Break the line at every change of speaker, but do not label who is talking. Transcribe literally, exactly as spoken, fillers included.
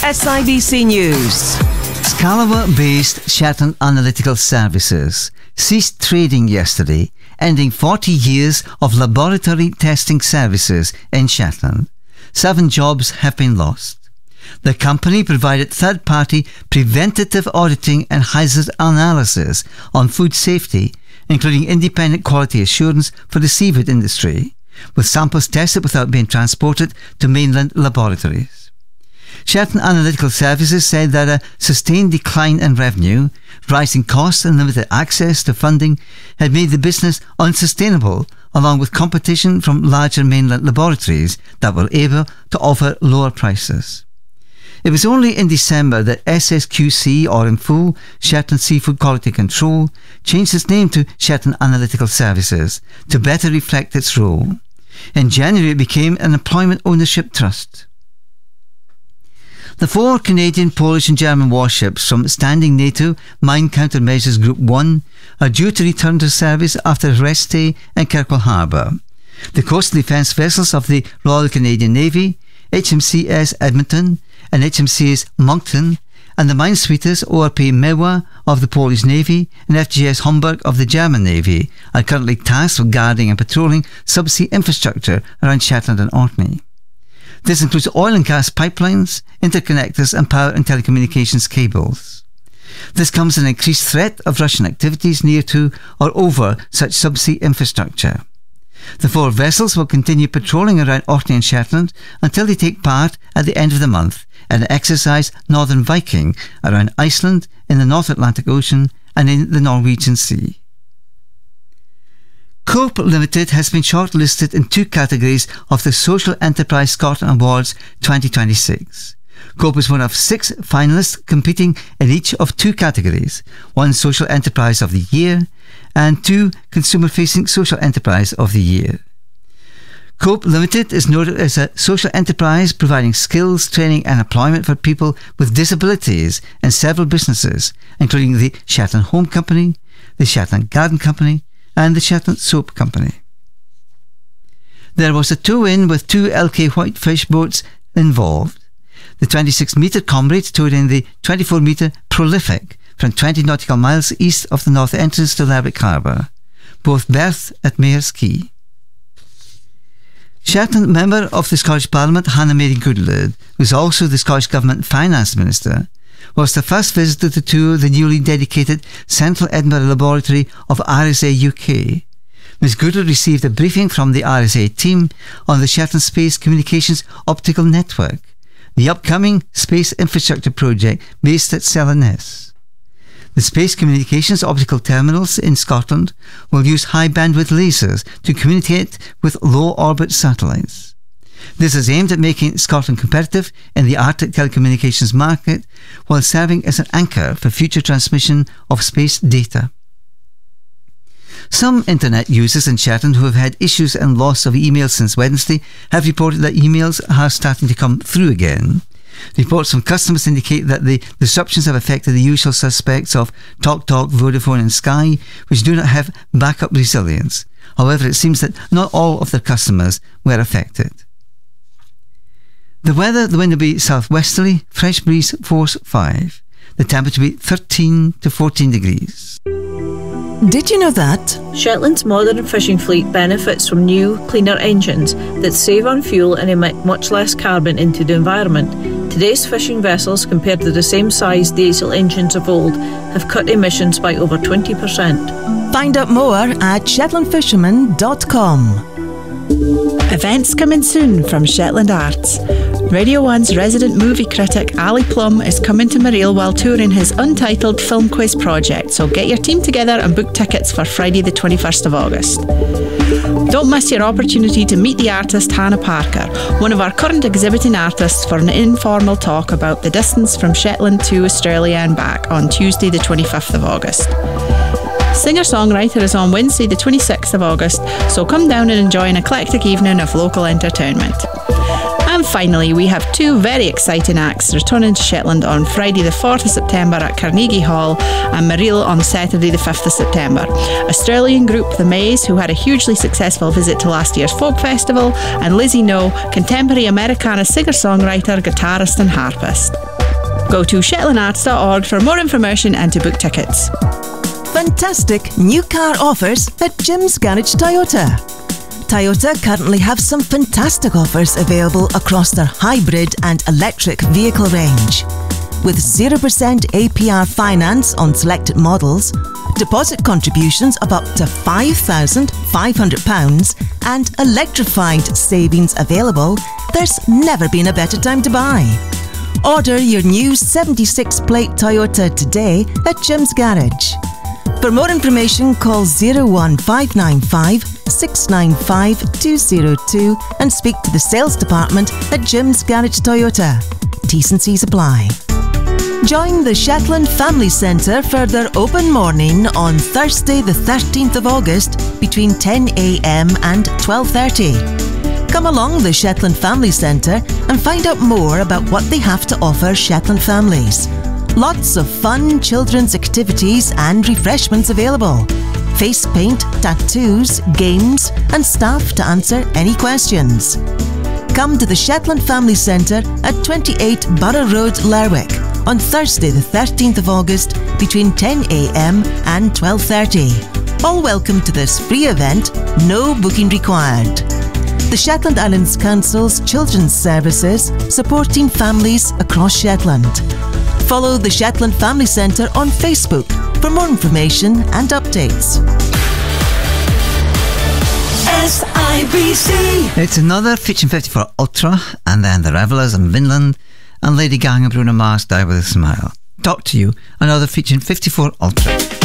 S I B C News.
Scalawa-based Shetland Analytical Services ceased trading yesterday, ending forty years of laboratory testing services in Shetland. Seven jobs have been lost. The company provided third-party preventative auditing and hazard analysis on food safety, including independent quality assurance for the seafood industry, with samples tested without being transported to mainland laboratories. Shetland Analytical Services said that a sustained decline in revenue, rising costs and limited access to funding had made the business unsustainable, along with competition from larger mainland laboratories that were able to offer lower prices. It was only in December that S S Q C, or in full, Shetland Seafood Quality Control, changed its name to Shetland Analytical Services to better reflect its role. In January, it became an employment ownership trust. The four Canadian, Polish and German warships from Standing NATO Mine Countermeasures Group one are due to return to service after a rest stay in Kirkwall Harbour. The coastal defence vessels of the Royal Canadian Navy, H M C S Edmonton and H M C S Moncton, and the minesweepers O R P Mewa of the Polish Navy and F G S Homburg of the German Navy are currently tasked with guarding and patrolling subsea infrastructure around Shetland and Orkney. This includes oil and gas pipelines, interconnectors and power and telecommunications cables. This comes an increased threat of Russian activities near to or over such subsea infrastructure. The four vessels will continue patrolling around Orkney and Shetland until they take part at the end of the month in the exercise Northern Viking around Iceland, in the North Atlantic Ocean and in the Norwegian Sea. Cope Limited has been shortlisted in two categories of the Social Enterprise Scotland Awards twenty twenty-six. Cope is one of six finalists competing in each of two categories, one Social Enterprise of the Year and two Consumer-Facing Social Enterprise of the Year. Cope Limited is noted as a social enterprise providing skills, training and employment for people with disabilities in several businesses, including the Shetland Home Company, the Shetland Garden Company and the Shetland Soap Company. There was a tow-in with two L K Whitefish boats involved. The twenty-six metre Comrade towed in the twenty-four metre Prolific from twenty nautical miles east of the north entrance to Lerwick Harbour, both berthed at Mayor's Quay. Shetland member of the Scottish Parliament Hannah Mary Goodlad, who is also the Scottish Government Finance Minister, was the first visitor to tour the newly dedicated Central Edinburgh Laboratory of R S A U K. Miz Goodlad received a briefing from the R S A team on the Shetland Space Communications Optical Network, the upcoming space infrastructure project based at Sellarness. The Space Communications Optical Terminals in Scotland will use high-bandwidth lasers to communicate with low-orbit satellites. This is aimed at making Scotland competitive in the Arctic telecommunications market while serving as an anchor for future transmission of space data. Some internet users in Shetland who have had issues and loss of emails since Wednesday have reported that emails are starting to come through again. Reports from customers indicate that the disruptions have affected the usual suspects of TalkTalk, Vodafone and Sky, which do not have backup resilience. However, it seems that not all of their customers were affected. The weather, the wind will be southwesterly, fresh breeze force five. The temperature will be thirteen to fourteen degrees.
Did you know that
Shetland's modern fishing fleet benefits from new, cleaner engines that save on fuel and emit much less carbon into the environment? Today's fishing vessels, compared to the same size diesel engines of old, have cut emissions by over twenty percent.
Find out more at shetland fisherman dot com.
Events coming soon from Shetland Arts. Radio one's resident movie critic Ali Plum is coming to Mareel while touring his untitled film quiz project, so get your team together and book tickets for Friday the twenty-first of August. Don't miss your opportunity to meet the artist Hannah Parker, one of our current exhibiting artists, for an informal talk about the distance from Shetland to Australia and back on Tuesday the twenty-fifth of August. Singer-songwriter is on Wednesday the twenty-sixth of August, so come down and enjoy an eclectic evening of local entertainment. And finally, we have two very exciting acts returning to Shetland on Friday the fourth of September at Carnegie Hall and Mareel on Saturday the fifth of September. Australian group The Maze, who had a hugely successful visit to last year's folk festival, and Lizzie No, contemporary Americana singer-songwriter, guitarist and harpist. Go to shetland arts dot org for more information and to book tickets.
Fantastic new car offers at Jim's Garage Toyota. Toyota currently have some fantastic offers available across their hybrid and electric vehicle range. With zero percent A P R finance on selected models, deposit contributions of up to five thousand five hundred pounds and electrified savings available, there's never been a better time to buy. Order your new seventy-six plate Toyota today at Jim's Garage. For more information, call zero one five nine five, six nine five, two zero two and speak to the sales department at Jim's Garage Toyota. T's and C's apply. Join the Shetland Family Centre for their open morning on Thursday the thirteenth of August between ten a m and twelve thirty. Come along the Shetland Family Centre and find out more about what they have to offer Shetland families. Lots of fun children's activities and refreshments available. Face paint, tattoos, games and staff to answer any questions. Come to the Shetland Family Centre at twenty-eight Borough Road, Lerwick on Thursday the thirteenth of August between ten a m and twelve thirty. All welcome to this free event, no booking required. The Shetland Islands Council's Children's Services supporting families across Shetland. Follow the Shetland Family Centre on Facebook for more information and updates.
S I B C.
It's another Featuring fifty-four Ultra, and then the Revellers in Vinland, and Lady Gaga and Bruno Mars Die With A Smile. Talk to you, another Featuring fifty-four Ultra.